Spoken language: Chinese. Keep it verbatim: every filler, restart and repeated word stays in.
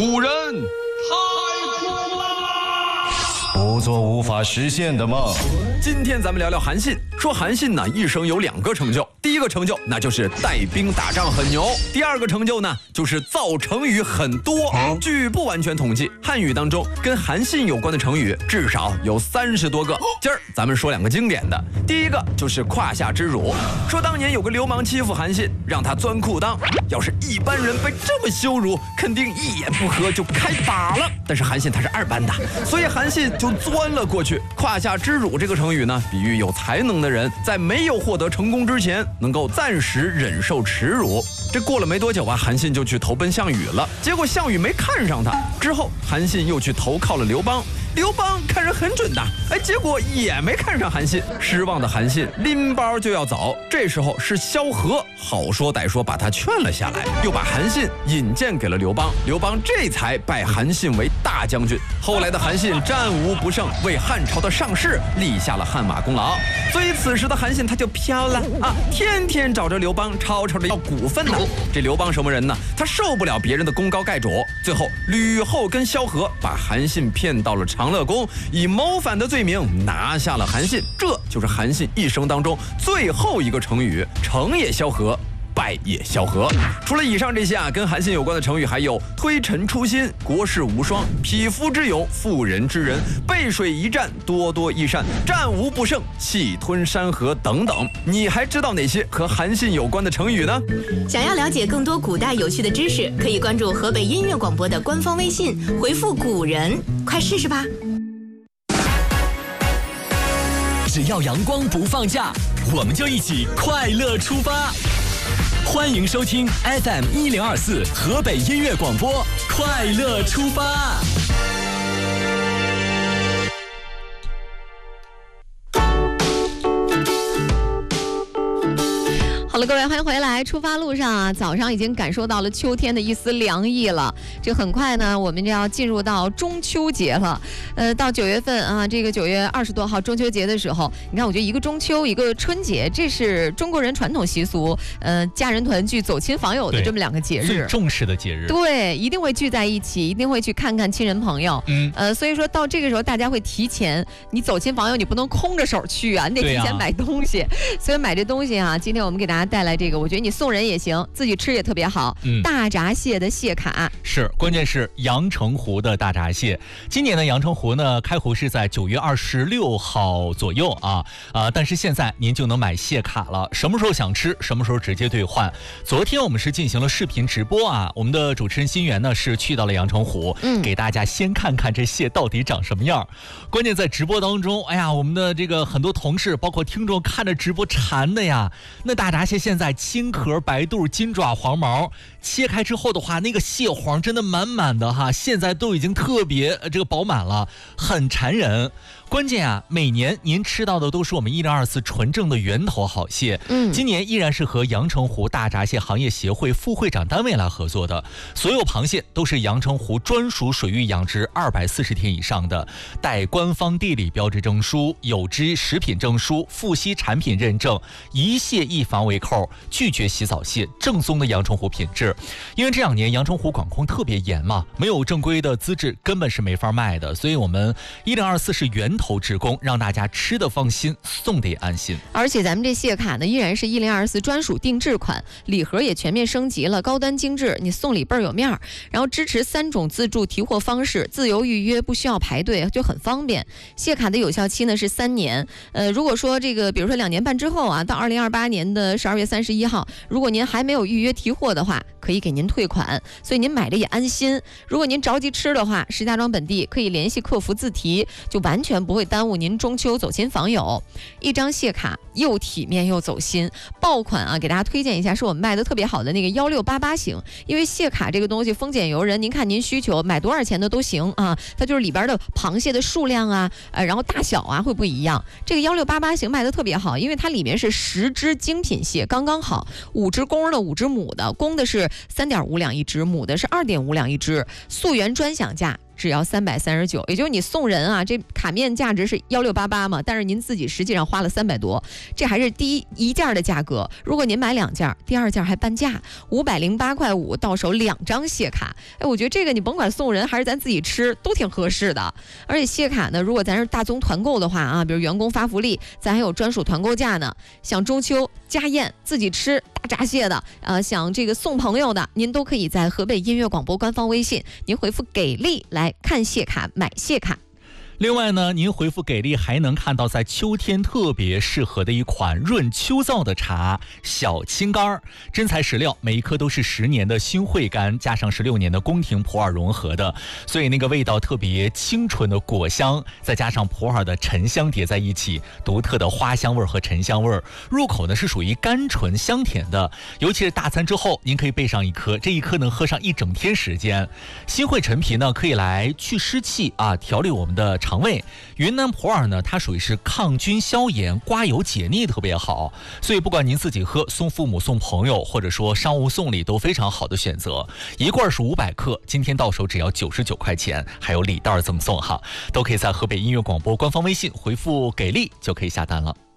古人太苦了， 不做无法实现的梦。 今天咱们聊聊韩信。说韩信呢，一生有两个成就，第一个成就那就是带兵打仗很牛，第二个成就呢就是造成语很多。据不完全统计，汉语当中跟韩信有关的成语至少有三十多个。今儿咱们说两个经典的，第一个就是胯下之辱。说当年有个流氓欺负韩信，让他钻裤裆，要是一般人被这么羞辱，肯定一言不合就开打了。但是韩信他是二班的，所以韩信就钻了过去。胯下之辱这个成语呢，比喻有才能的人在没有获得成功之前，能够暂时忍受耻辱。这过了没多久啊，韩信就去投奔项羽了。结果项羽没看上他，之后韩信又去投靠了刘邦。刘邦看人很准的，哎，结果也没看上韩信。失望的韩信拎包就要走，这时候是萧何好说歹说把他劝了下来，又把韩信引荐给了刘邦。刘邦这才拜韩信为大将军。后来的韩信战无不胜，为汉朝的上世立下了汗马功劳。所以此时的韩信他就飘了啊，天天找着刘邦吵吵着要股份呢。这刘邦什么人呢？他受不了别人的功高盖主，最后吕后跟萧何把韩信骗到了长乐宫，以谋反的罪名拿下了韩信。这就是韩信一生当中最后一个成语，成也萧何，败也萧何。除了以上这些啊，跟韩信有关的成语还有推陈出新、国士无双、匹夫之勇、妇人之仁、背水一战、多多益善、战无不胜、气吞山河等等。你还知道哪些和韩信有关的成语呢？ 想要了解更多古代有趣的知识，可以关注河北音乐广播的官方微信，回复古人，快试试吧。 只要阳光不放假，我们就一起快乐出发。欢迎收听 F M 一零二四河北音乐广播，快乐出发。 好了，各位，欢迎回来。出发路上啊，早上已经感受到了秋天的一丝凉意了。这很快呢，我们就要进入到中秋节了。呃，到九月份啊，这个九月二十多号中秋节的时候，你看，我觉得一个中秋，一个春节，这是中国人传统习俗，呃，家人团聚、走亲访友的这么两个节日， 最重视的节日。 对，一定会聚在一起，一定会去看看亲人朋友。嗯，呃，所以说到这个时候，大家会提前，你走亲访友，你不能空着手去啊，你得提前买东西。啊、所以买这东西啊，今天我们给大家带来这个，我觉得你送人也行，自己吃也特别好。嗯，大闸蟹的蟹卡是，关键是阳澄湖的大闸蟹。今年的阳澄湖呢，开湖是在九月二十六号左右啊啊、呃，但是现在您就能买蟹卡了，什么时候想吃，什么时候直接兑换。昨天我们是进行了视频直播啊，我们的主持人新源呢是去到了阳澄湖，嗯，给大家先看看这蟹到底长什么样。关键在直播当中，哎呀，我们的这个很多同事包括听众看着直播馋的呀，那大闸蟹现在青壳白肚金爪黄毛，切开之后的话，那个蟹黄真的满满的哈，现在都已经特别这个饱满了，很馋人。关键啊，每年您吃到的都是我们一零二四纯正的源头好蟹。嗯，今年依然是和阳澄湖大闸蟹行业协会副会长单位来合作的，所有螃蟹都是阳澄湖专属水域养殖二百四十天以上的，带官方地理标志证书、有机食品证书、富硒产品认证，一蟹一防为扣，拒绝洗澡蟹，正宗的阳澄湖品质。因为这两年阳澄湖管控特别严嘛，没有正规的资质根本是没法卖的，所以我们一零二四是源头直供，让大家吃得放心，送得也安心。 而且咱们这蟹卡呢，依然是一零二四专属定制款，礼盒也全面升级了，高端精致，你送礼倍儿有面儿。然后支持三种自助提货方式，自由预约，不需要排队，就很方便。蟹卡的有效期呢是三年，呃，如果说这个，比如说两年半之后啊，到二零二八年的十二月三十一号，如果您还没有预约提货的话，可以给您退款，所以您买的也安心。如果您着急吃的话，石家庄本地可以联系客服自提，就完全不会耽误您中秋走亲访友。一张蟹卡又体面又走心，爆款啊，给大家推荐一下，是我们卖的特别好的那个幺六八八型。因为蟹卡这个东西丰俭由人，您看您需求买多少钱的都行啊，它就是里边的螃蟹的数量啊，呃，然后大小啊会不一样。这个幺六八八型卖的特别好，因为它里面是十只精品蟹，刚刚好，五只公的，五只母的，公的是三点五两一只，母的是二点五两一只，溯源专享价只要三百三十九，也就是你送人啊，这卡面价值是幺六八八嘛，但是您自己实际上花了三百多，这还是第一一件的价格。如果您买两件，第二件还半价，五百零八块五到手两张谢卡。哎，我觉得这个你甭管送人还是咱自己吃，都挺合适的。而且谢卡呢，如果咱是大宗团购的话啊，比如员工发福利，咱还有专属团购价呢。像中秋家宴自己吃大闸蟹的，呃，想这个送朋友的，您都可以在河北音乐广播官方微信，您回复给力来看谢卡买谢卡。 另外呢，您回复给力还能看到在秋天特别适合的一款润秋燥的茶小青柑，真材实料，每一颗都是十年的新会柑加上十六年的宫廷普洱融合的，所以那个味道特别清纯的果香，再加上普洱的沉香叠在一起，独特的花香味和沉香味，入口呢是属于甘醇香甜的，尤其是大餐之后您可以备上一颗，这一颗能喝上一整天时间。新会陈皮呢可以来去湿气啊，调理我们的肠胃。云南普洱呢，它属于是抗菌消炎、刮油解腻特别好，所以不管您自己喝、送父母、送朋友，或者说商务送礼，都非常好的选择。一罐是五百克，今天到手只要九十九块钱，还有礼袋赠送哈，都可以在河北音乐广播官方微信回复给力就可以下单了。